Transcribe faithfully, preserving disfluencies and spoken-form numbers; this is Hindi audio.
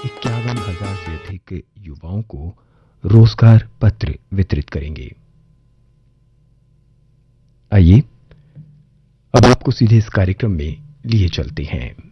इक्यावन हजार से अधिक युवाओं को रोजगार पत्र वितरित करेंगे। आइए अब आपको सीधे इस कार्यक्रम में लिए चलते हैं।